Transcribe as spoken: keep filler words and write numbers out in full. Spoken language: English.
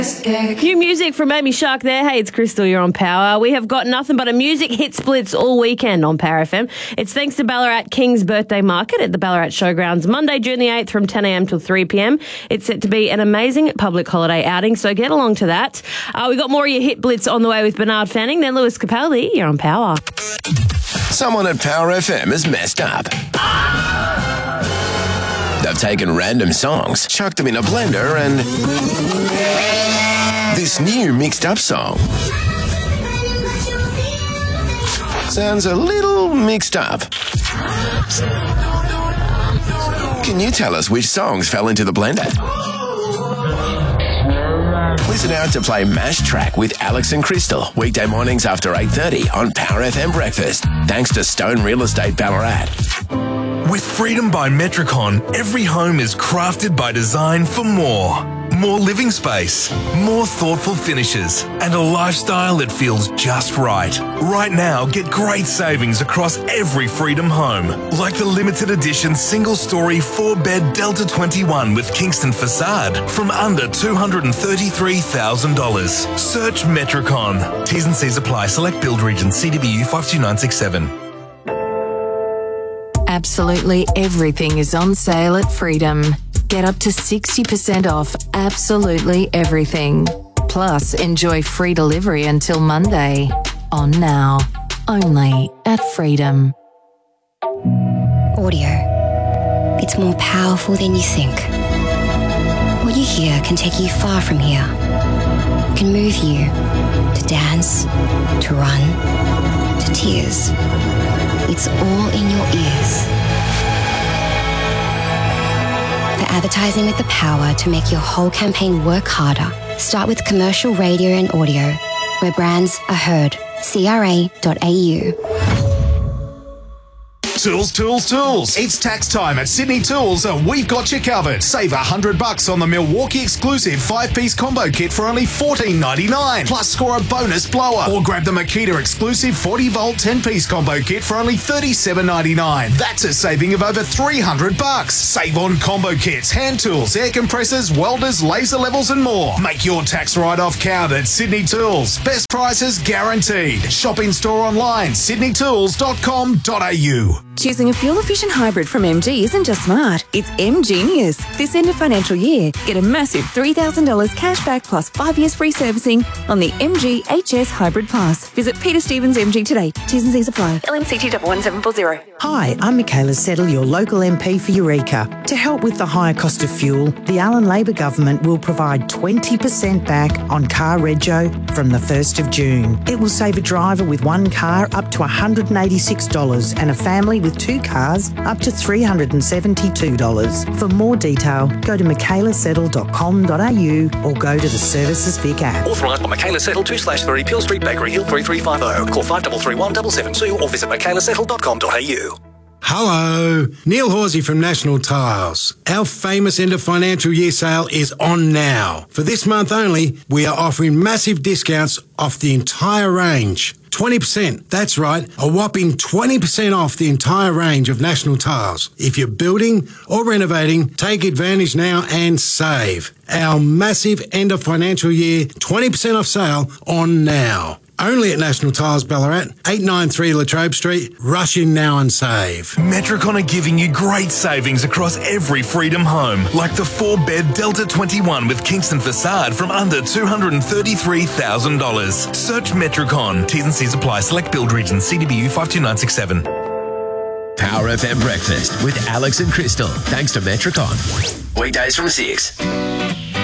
New music from Amy Shark there. Hey, it's Crystal, you're on Power. We have got nothing but a music hit splits all weekend on Power F M. It's thanks to Ballarat King's Birthday Market at the Ballarat Showgrounds, Monday, June the eighth from ten a.m. till three p.m. It's set to be an amazing public holiday outing, so get along to that. Uh, we got more of your hit blitz on the way with Bernard Fanning, then Lewis Capaldi. You're on Power. Someone at Power F M has messed up. They've taken random songs, chucked them in a blender, and this new mixed up song sounds a little mixed up. Can you tell us which songs fell into the blender? Listen out to play Mash Track with Alex and Crystal, weekday mornings after eight thirty on Power F M Breakfast, thanks to Stone Real Estate Ballarat. With Freedom by Metricon, every home is crafted by design for more. More living space, more thoughtful finishes, and a lifestyle that feels just right. Right now, get great savings across every Freedom home, like the limited edition single-story four-bed Delta twenty-one with Kingston facade from under two hundred thirty-three thousand dollars. Search Metricon. T's and C's apply. Select build region. C W U five two nine six seven. Absolutely everything is on sale at Freedom. Get up to sixty percent off absolutely everything. Plus, enjoy free delivery until Monday. On now. Only at Freedom. Audio. It's more powerful than you think. What you hear can take you far from here. Can move you to dance, to run, to tears. It's all in your ears. For advertising with the power to make your whole campaign work harder, start with commercial radio and audio, where brands are heard. C R A dot A U. Tools, tools, tools. It's tax time at Sydney Tools and we've got you covered. Save a hundred bucks on the Milwaukee exclusive five-piece combo kit for only fourteen ninety-nine. Plus score a bonus blower. Or grab the Makita exclusive forty volt ten-piece combo kit for only thirty-seven ninety-nine. That's a saving of over three hundred bucks. Save on combo kits, hand tools, air compressors, welders, laser levels and more. Make your tax write-off count at Sydney Tools. Best prices guaranteed. Shop in store online, sydney tools dot com dot a u. Choosing a fuel-efficient hybrid from M G isn't just smart, it's M-Genius. This end of financial year, get a massive three thousand dollars cash back plus five years free servicing on the M G H S Hybrid Pass. Visit Peter Stevens M G today. T's and C's apply. L M C T one one seven four zero. Hi, I'm Michaela Settle, your local M P for Eureka. To help with the higher cost of fuel, the Allen Labor Government will provide twenty percent back on car rego from the first of June. It will save a driver with one car up to one hundred eighty-six dollars and a family with two cars up to three hundred seventy-two dollars. For more detail, go to michaela settle dot com dot a u or go to the Services Vic app. Authorised by Michaela Settle, two slash three Peel Street, Bakery Hill, three three five zero. Call five three three one seven seven two or visit michaela settle dot com dot a u. Hello, Neil Horsey from National Tiles. Our famous end of financial year sale is on now. For this month only, we are offering massive discounts off the entire range. twenty percent, that's right, a whopping twenty percent off the entire range of National Tiles. If you're building or renovating, take advantage now and save. Our massive end of financial year twenty percent off sale on now. Only at National Tiles Ballarat, eight ninety-three Latrobe Street. Rush in now and save. Metricon are giving you great savings across every Freedom home, like the four-bed Delta twenty-one with Kingston facade from under two hundred thirty-three thousand dollars. Search Metricon. T's and C's apply. Select build region. C W U five two nine six seven. Power F M Breakfast with Alex and Crystal, thanks to Metricon. Weekdays from six.